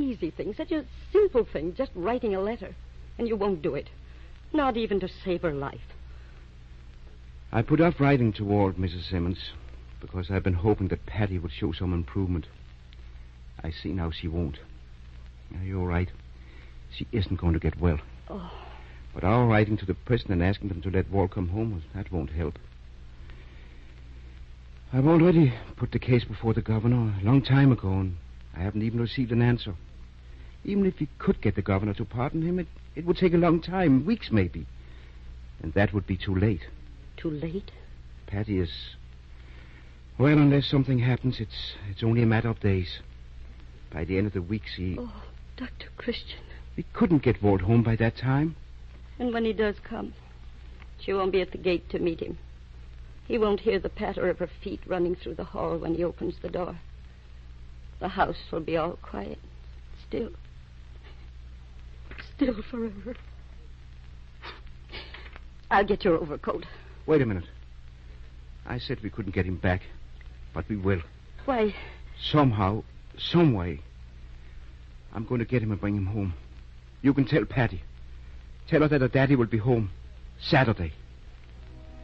easy thing, such a simple thing, just writing a letter. And you won't do it. Not even to save her life. I put off writing to Walt, Mrs. Simmons, because I've been hoping that Patty would show some improvement. I see now she won't. Yeah, you're right. She isn't going to get well. Oh. But our writing to the prison and asking them to let Walt come home, that won't help. I've already put the case before the governor a long time ago, and I haven't even received an answer. Even if he could get the governor to pardon him, it would take a long time, weeks maybe. And that would be too late. Too late? Patty is... Well, unless something happens, it's only a matter of days. By the end of the week, Oh, Dr. Christian. We couldn't get Walt home by that time. And when he does come, she won't be at the gate to meet him. He won't hear the patter of her feet running through the hall when he opens the door. The house will be all quiet. Still. Still forever. I'll get your overcoat. Wait a minute. I said we couldn't get him back, but we will. Why? Somehow, some way. I'm going to get him and bring him home. You can tell Patty. Tell her that her daddy will be home Saturday.